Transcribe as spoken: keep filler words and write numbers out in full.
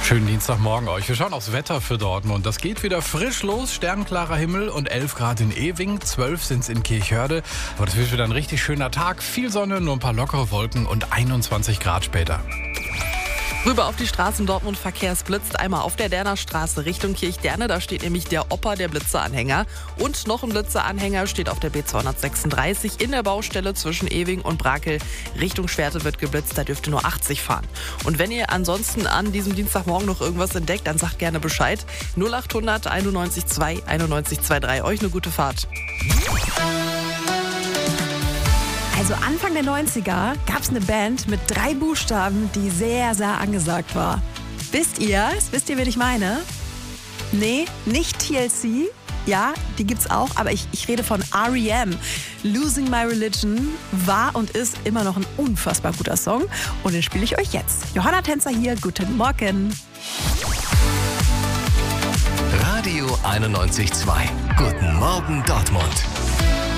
Schönen Dienstagmorgen euch. Wir schauen aufs Wetter für Dortmund. Das geht wieder frisch los. Sternklarer Himmel und elf Grad in Ewing. zwölf sind es in Kirchhörde. Aber das wird wieder ein richtig schöner Tag. Viel Sonne, nur ein paar lockere Wolken und einundzwanzig Grad später. Rüber auf die Straßen Dortmund verkehrsblitzt. Einmal auf der Derner Straße Richtung Kirchderne. Da steht nämlich der Opa, der Blitzeranhänger. Und noch ein Blitzeranhänger steht auf der B zweihundertsechsunddreißig in der Baustelle zwischen Ewing und Brakel. Richtung Schwerte wird geblitzt, da dürft ihr nur achtzig fahren. Und wenn ihr ansonsten an diesem Dienstagmorgen noch irgendwas entdeckt, dann sagt gerne Bescheid. null acht hundert einundneunzig zwei einundneunzig dreiundzwanzig. Euch eine gute Fahrt. Also Anfang der neunziger gab es eine Band mit drei Buchstaben, die sehr, sehr angesagt war. Wisst ihr es? Wisst ihr, wen ich meine? Nee, nicht T L C. Ja, die gibt's auch, aber ich, ich rede von R E M. Losing My Religion war und ist immer noch ein unfassbar guter Song. Und den spiele ich euch jetzt. Johanna Tänzer hier, guten Morgen. Radio einundneunzig Komma zwei. Guten Morgen Dortmund.